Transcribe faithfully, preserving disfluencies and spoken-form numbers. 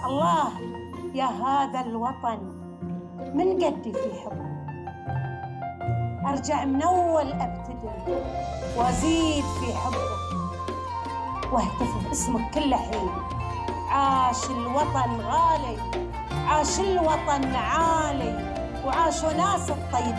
الله يا هذا الوطن من قد في حبه، أرجع من أول أبتدي وأزيد في حبه، واهتف باسمك كل حين. عاش الوطن غالي، عاش الوطن عالي، وعاشوا ناس الطيب.